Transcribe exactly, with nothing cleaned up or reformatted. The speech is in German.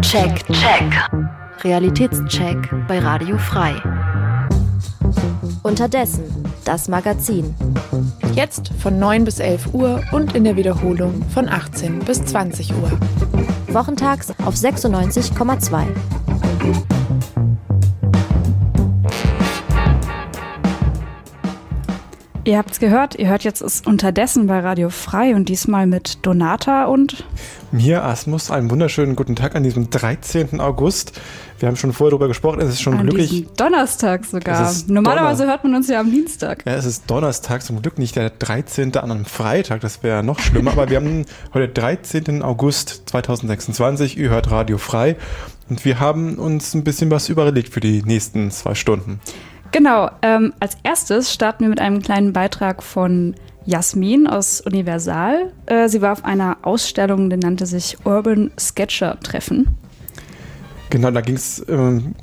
Check, check. Realitätscheck bei Radio Frei. Unterdessen, das Magazin. Jetzt von neun bis elf Uhr und in der Wiederholung von achtzehn bis zwanzig Uhr. Wochentags auf sechsundneunzig Komma zwei. Ihr habt's gehört, ihr hört jetzt es Unterdessen bei Radio Frei und diesmal mit Donata und mir, Asmus. Einen wunderschönen guten Tag an diesem dreizehnten August. Wir haben schon vorher darüber gesprochen, es ist schon an glücklich. Diesem Donnerstag sogar. Normalerweise Donner- hört man uns ja am Dienstag. Ja, es ist Donnerstag, zum Glück nicht der dreizehnte an einem Freitag, das wäre noch schlimmer. Aber wir haben heute dreizehnten August zweitausendsechsundzwanzig, ihr hört Radio Frei und wir haben uns ein bisschen was überlegt für die nächsten zwei Stunden. Genau, ähm, als erstes starten wir mit einem kleinen Beitrag von Jasmin aus Universal. Äh, sie war auf einer Ausstellung, die nannte sich Urban Sketcher Treffen. Genau, da ging es ähm,